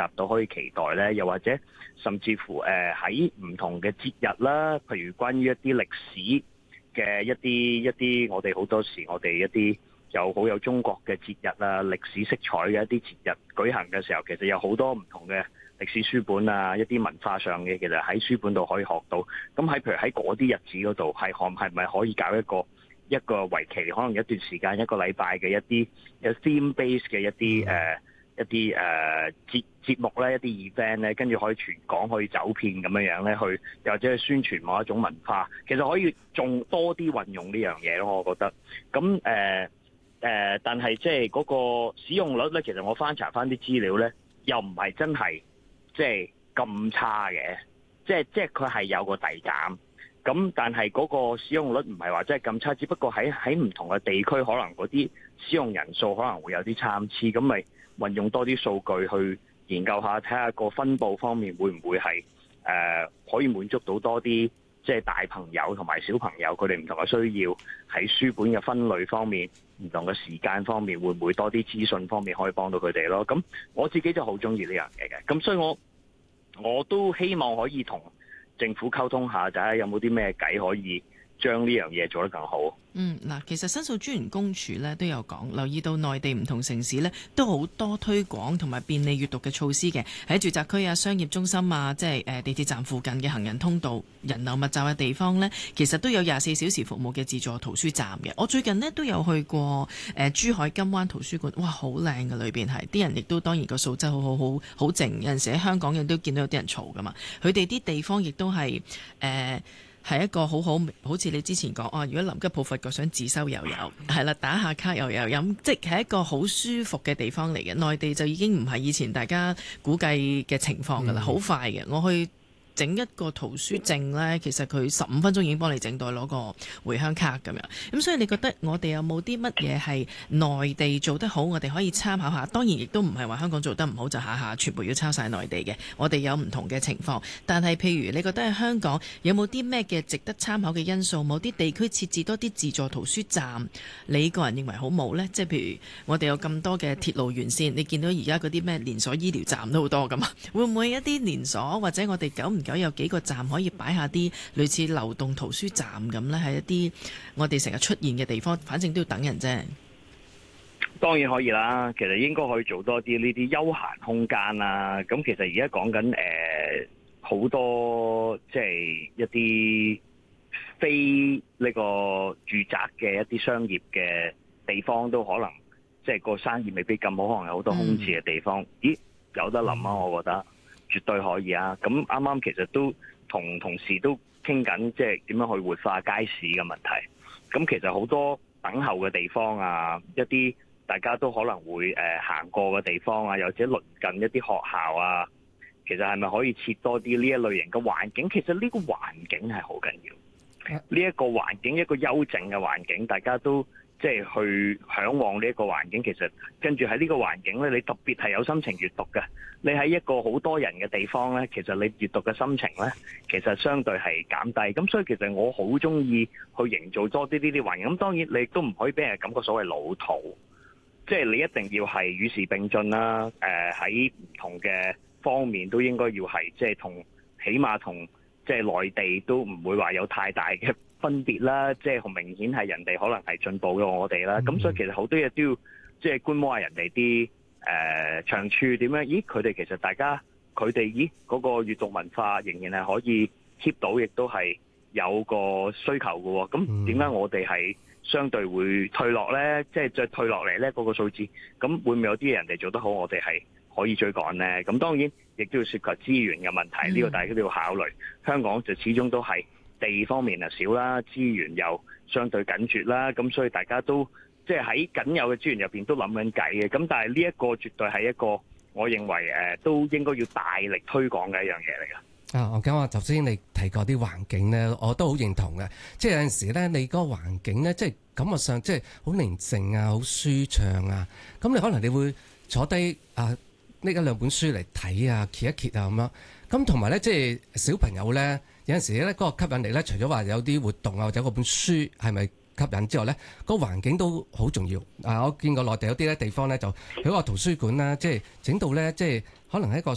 到可以期待咧？又或者甚至乎喺唔同嘅節日啦，譬如關於一啲歷史嘅一啲，我哋好多時我哋一啲好有中國嘅節日啊，歷史色彩嘅一啲節日舉行嘅時候，其實有好多唔同嘅歷史書本啊，一啲文化上嘅，其實喺書本度可以學到。咁譬如喺嗰啲日子嗰度，係咪可以搞一個為期可能一段時間一個禮拜嘅一啲 theme base 嘅一啲節目咧，一啲 event 咧，跟住可以全港可以走遍咁樣咧，去又或者去宣傳某一種文化，其實可以仲多啲運用呢樣嘢咯，我覺得。咁但係即係嗰個使用率咧，其實我翻查翻啲資料咧，又唔係真係即係咁差嘅，即係佢係有個遞減。咁但係嗰個使用率唔係話真係咁差，只不過喺唔同嘅地區，可能嗰啲使用人數可能會有啲參差，咁咪運用多啲數據去研究下，睇下個分佈方面會唔會係可以滿足到多啲即係大朋友同埋小朋友佢哋唔同嘅需要，喺書本嘅分類方面、唔同嘅時間方面，會唔會多啲資訊方面可以幫到佢哋咯？咁我自己就好中意呢樣嘢嘅，咁所以我都希望可以同政府溝通下，睇下有冇啲咩計可以將呢樣嘢做得更好。 嗱，其實申訴專員公署咧都有講，留意到內地唔同城市咧都好多推廣同埋便利閱讀嘅措施嘅，喺住宅區啊、商業中心啊、即係地鐵站附近嘅行人通道、人流密集嘅地方呢，其實都有24小時服務嘅自助圖書站嘅。我最近呢都有去過珠海金灣圖書館，哇，好靚嘅，裏邊係啲人亦都當然個素質好靜，有陣時喺香港亦都見到有啲人嘈噶嘛，佢哋啲地方亦都係係一個好似你之前講如果臨急抱佛腳想自修又有，係啦，打下卡又有飲，即係一個好舒服嘅地方嚟嘅。內地就已經唔係以前大家估計嘅情況㗎啦，好快嘅。我去整一個圖書證呢，其實佢15分鐘已經幫你整到攞個回鄉卡咁樣。咁所以你覺得我哋有冇啲乜嘢係內地做得好，我哋可以參考下？當然亦都唔係話香港做得唔好就下下全部要抄晒內地嘅。我哋有唔同嘅情況，但係譬如你覺得喺香港有冇啲咩嘅值得參考嘅因素？某啲地區設置多啲自助圖書站，你個人認為好冇呢？即係譬如我哋有咁多嘅鐵路沿線，你見到而家嗰啲咩連鎖醫療站都好多㗎嘛？會唔會一啲連鎖或者我哋久唔久有幾個站可以擺下啲類似流動圖書站咁呢？係一啲我哋成日出現嘅地方，反正都要等人啫。 當然可以啦，其實應該可以做多啲呢啲休閒空間啦。咁其實而家講緊好多即係一啲非呢個住宅嘅一啲商業嘅地方，都可能即係個生意未必咁好，可能有好多空置嘅地方。咦，有得諗啊！我覺得絕對可以啊！咁啱啱其實都同同事都傾緊，即係點樣去活化街市嘅問題。咁其實好多等候嘅地方啊，一啲大家都可能會行過嘅地方啊，又或者鄰近一啲學校啊，其實係咪可以設多啲呢一類型嘅環境？其實呢個環境係好緊要。呢一個環境，一個幽靜嘅環境，大家都即係去嚮往呢一個環境。其實跟住喺呢個環境咧，你特別係有心情閱讀嘅。你喺一個好多人嘅地方咧，其實你閱讀嘅心情咧，其實相對係減低。咁所以其實我好中意去營造多啲呢啲環境。咁當然你亦都唔可以俾人感覺所謂老土，即係你一定要係與時並進啦。喺唔同嘅方面都應該要係即係起碼同即係內地都唔會話有太大嘅分別啦。即係好明顯係人哋可能係進步咗我哋啦。咁所以其實好多嘢都要即係觀摩下人哋啲長處點樣？咦，佢哋其實大家佢哋嗰個閱讀文化仍然係可以 keep 到，亦都係有個需求嘅。咁點解我哋係相對會退落呢？即係再退落嚟呢嗰個數字，咁會唔會有啲人哋做得好，我哋係可以追趕呢？咁當然亦都要涉及資源嘅問題，呢個大家都要考慮。香港就始終都係地方面啊少啦，資源又相對緊絀啦，咁所以大家都即係喺僅有嘅資源入邊都諗緊計嘅。咁但係呢一個絕對係一個我認為都應該要大力推廣嘅一樣嘢嚟㗎。 我講話頭先你提過啲環境咧，我都好認同嘅。即係有陣時咧，你嗰個環境咧，即係感覺上即係好寧靜啊，好舒暢啊。咁你可能你會坐低呢一兩本書嚟睇啊，揭一揭啊咁樣。咁同埋咧，即係小朋友咧，有陣時咧嗰個吸引力咧，除咗話有啲活動啊，或者嗰本書係咪吸引之外咧，個環境都好重要。我見過內地有啲咧地方咧，就佢個圖書館啦，即係整到咧，即係可能喺一個